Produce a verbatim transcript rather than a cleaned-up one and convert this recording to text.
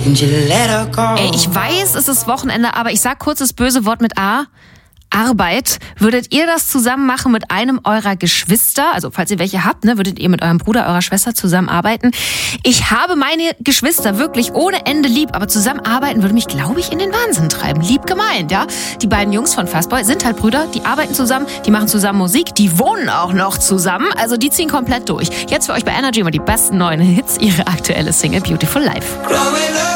Ey, ich weiß, es ist Wochenende, aber ich sag kurz das böse Wort mit A. Arbeit. Würdet ihr das zusammen machen mit einem eurer Geschwister? Also falls ihr welche habt, ne, würdet ihr mit eurem Bruder, eurer Schwester zusammenarbeiten? Ich habe meine Geschwister wirklich ohne Ende lieb, aber zusammenarbeiten würde mich, glaube ich, in den Wahnsinn treiben. Lieb gemeint, ja? Die beiden Jungs von Fastboy sind halt Brüder, die arbeiten zusammen, die machen zusammen Musik, die wohnen auch noch zusammen, also die ziehen komplett durch. Jetzt für euch bei Energy immer die besten neuen Hits, ihre aktuelle Single Beautiful Life.